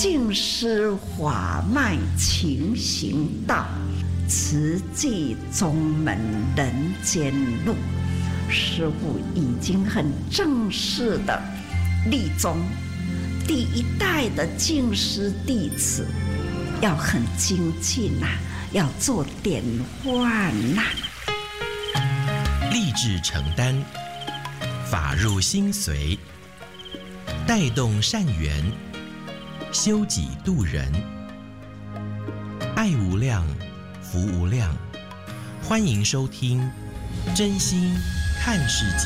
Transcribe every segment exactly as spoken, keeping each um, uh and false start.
尽施法脉勤行道，慈济宗门人间路。师父已经很正式的立宗，第一代的净师弟子要很精进呐、啊，要做典范呐、 啊。立志承担，法入心随，带动善缘，修己度人，爱无量，福无量。欢迎收听真心看世界。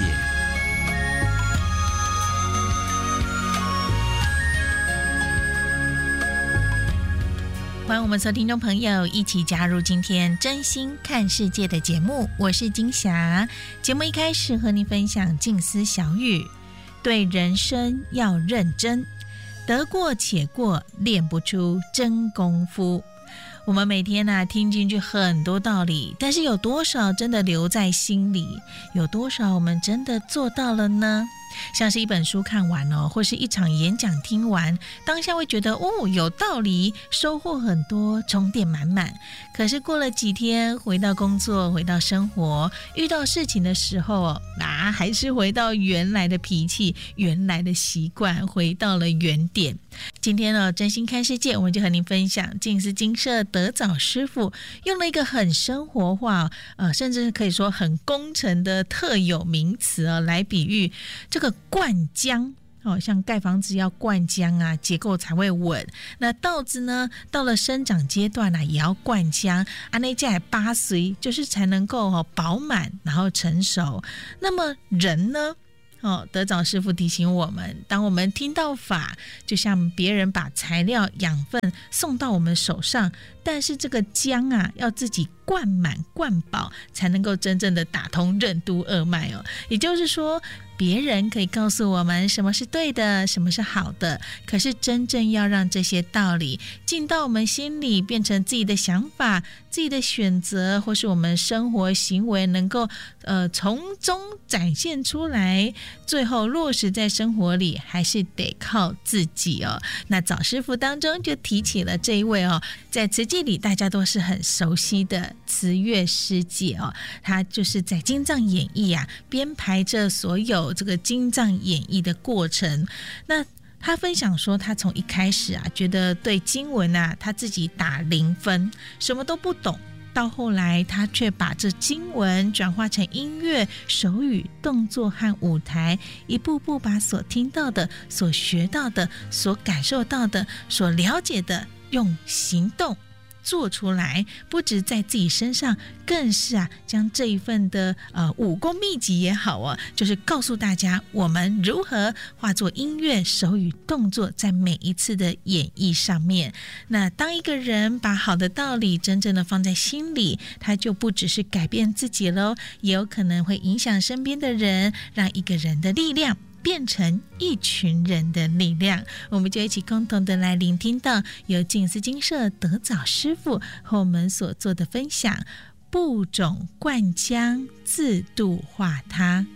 欢迎我们所有听众朋友一起加入今天真心看世界的节目，我是金霞。节目一开始和您分享静思小语：对人生要认真，得过且过，练不出真功夫。我们每天啊听进去很多道理，但是有多少真的留在心里？有多少我们真的做到了呢？像是一本书看完哦，或是一场演讲听完，当下会觉得哦有道理，收获很多，充电满满。可是过了几天，回到工作，回到生活，遇到事情的时候啊，还是回到原来的脾气，原来的习惯，回到了原点。今天呢，真心看世界，我们就和您分享净思精舍德早师父用了一个很生活化，呃，甚至可以说很工程的特有名词啊，来比喻这个灌浆。哦，像盖房子要灌浆啊，结构才会稳。那稻子呢，到了生长阶段啊，也要灌浆，啊，那叫八岁，就是才能够哦饱满，然后成熟。那么人呢？哦，德早师父提醒我们，当我们听到法，就像别人把材料养分送到我们手上，但是这个浆啊，要自己灌满灌饱，才能够真正的打通任督二脉哦。也就是说，别人可以告诉我们什么是对的，什么是好的，可是真正要让这些道理进到我们心里，变成自己的想法、自己的选择，或是我们生活行为能够呃从中展现出来，最后落实在生活里，还是得靠自己哦。那早师父当中就提起了这一位哦，在慈济里大家都是很熟悉的慈月师姐哦，她就是在经藏演义啊编排着所有这个经藏演义的过程。那他分享说，他从一开始啊，觉得对经文啊，他自己打零分，什么都不懂。到后来，他却把这经文转化成音乐、手语、动作和舞台，一步步把所听到的、所学到的、所感受到的、所了解的，用行动做出来，不止在自己身上，更是啊，将这一份的呃武功秘籍也好啊，就是告诉大家我们如何化作音乐、手语、动作，在每一次的演绎上面。那当一个人把好的道理真正的放在心里，他就不只是改变自己咯，也有可能会影响身边的人，让一个人的力量变成一群人的力量。我们就一起共同的来聆听到由净思精舍德早师父和我们所做的分享：布种灌浆，自度化他。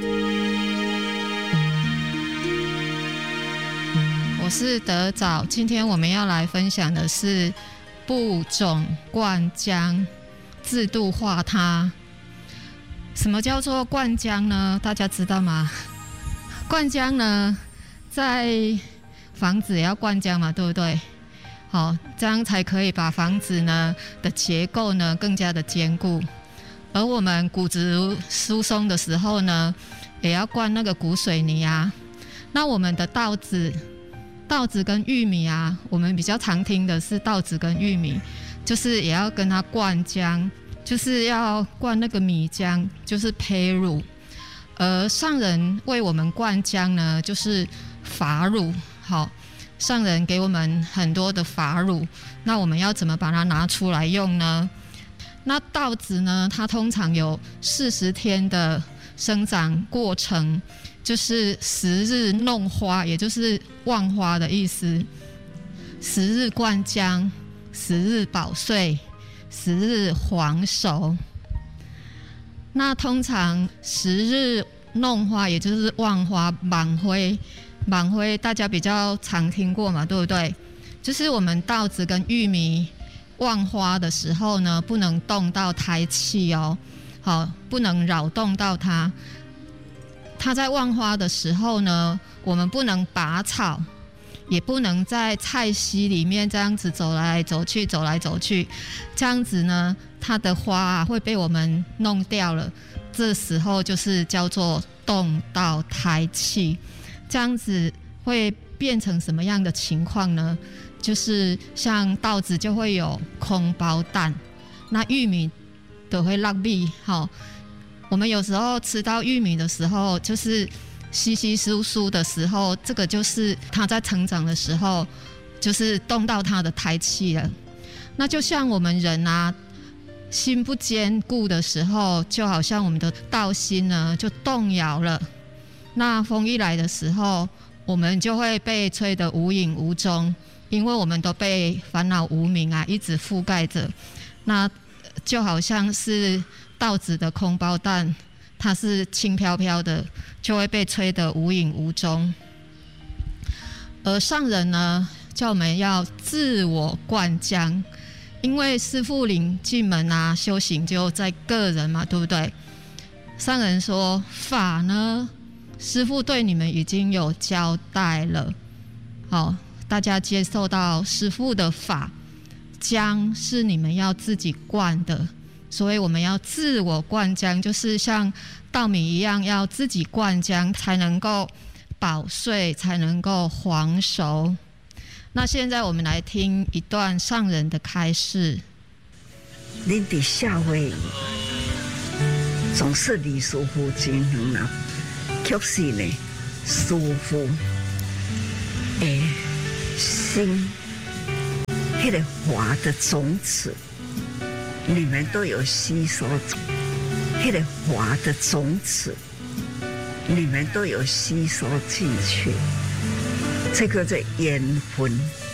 我是德早，今天我们要来分享的是布种灌浆，自度化他。什么叫做灌浆呢？大家知道吗？灌浆呢，在房子也要灌浆嘛，对不对？好，这样才可以把房子呢的结构呢更加的坚固。而我们骨质疏松的时候呢，也要灌那个骨水泥啊。那我们的稻子、稻子跟玉米啊，我们比较常听的是稻子跟玉米，就是也要跟它灌浆，就是要灌那个米浆，就是胚乳。而上人为我们灌浆呢，就是法乳。好，上人给我们很多的法乳，那我们要怎么把它拿出来用呢？那稻子呢，它通常有四十天的生长过程，就是十日弄花，也就是望花的意思。十日灌浆，十日保穗，十日黄熟。那通常十日弄花，也就是望花、满灰，满灰大家比较常听过嘛，对不对？ 就是我们稻子跟玉米忘花的时候呢，不能动到胎气哦，好，不能扰动到它。它在忘花的时候呢，我们不能拔草，也不能在菜畦里面这样子走来走去，走来走去，这样子呢，它的花啊会被我们弄掉了。这时候就是叫做动到胎气，这样子会变成什么样的情况呢？就是像稻子就会有空包蛋，那玉米都会落米，好。我们有时候吃到玉米的时候，就是稀稀疏疏的时候，这个就是它在成长的时候，就是动到它的胎气了。那就像我们人啊，心不坚固的时候，就好像我们的道心呢就动摇了。那风一来的时候，我们就会被吹得无影无踪，因为我们都被烦恼无明啊一直覆盖着。那就好像是稻子的空包蛋，它是轻飘飘的，就会被吹得无影无踪。而上人呢，叫我们要自我灌浆，因为师父领进门啊，修行就在个人嘛，对不对？上人说法呢，师父对你们已经有交代了，好，大家接受到师父的法，浆是你们要自己灌的。所以我们要自我灌浆，就是像稻米一样，要自己灌浆才能够保穗，才能够黄熟。那现在我们来听一段上人的开示。 恁伫社会总是离师父真远啦，确实呢，师父的心，迄个华的种子。你们都有吸收，那个华的种子，你们都有吸收进去，这个是缘分。